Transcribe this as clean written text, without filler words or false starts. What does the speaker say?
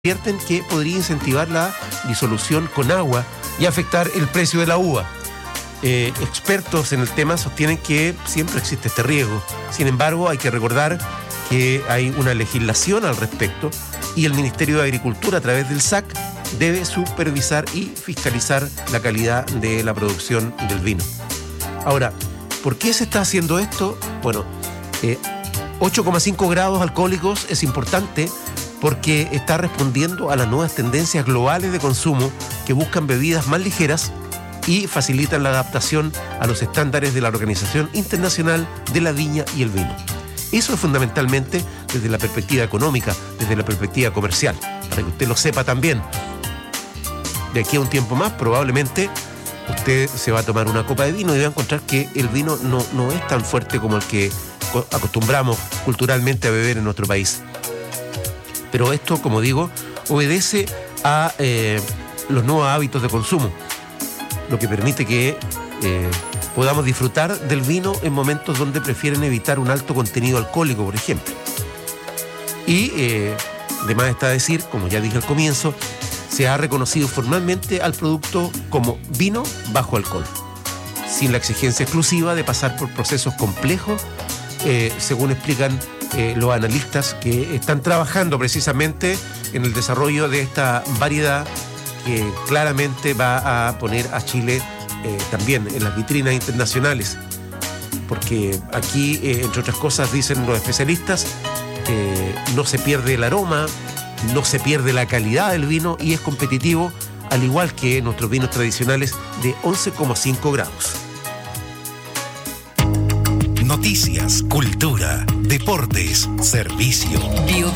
advierten que podría incentivar la disolución con agua y afectar el precio de la uva. Expertos en el tema sostienen que siempre existe este riesgo. Sin embargo, hay que recordar que hay una legislación al respecto y el Ministerio de Agricultura, a través del SAC, debe supervisar y fiscalizar la calidad de la producción del vino. Ahora, ¿por qué se está haciendo esto? Bueno, 8,5 grados alcohólicos es importante porque está respondiendo a las nuevas tendencias globales de consumo que buscan bebidas más ligeras y facilitan la adaptación a los estándares de la Organización Internacional de la Viña y el Vino. Eso es fundamentalmente desde la perspectiva económica, desde la perspectiva comercial, para que usted lo sepa también. De aquí a un tiempo más, probablemente usted se va a tomar una copa de vino y va a encontrar que el vino no es tan fuerte como el que acostumbramos culturalmente a beber en nuestro país. Pero esto, como digo, obedece a los nuevos hábitos de consumo, lo que permite que podamos disfrutar del vino en momentos donde prefieren evitar un alto contenido alcohólico, por ejemplo. Y de más está decir, como ya dije al comienzo, se ha reconocido formalmente al producto como vino bajo alcohol, sin la exigencia exclusiva de pasar por procesos complejos, según explican los analistas que están trabajando precisamente en el desarrollo de esta variedad que claramente va a poner a Chile también en las vitrinas internacionales, porque aquí, entre otras cosas, dicen los especialistas, no se pierde el aroma, no se pierde la calidad del vino y es competitivo, al igual que nuestros vinos tradicionales de 11,5 grados. Noticias, cultura, deportes, servicio.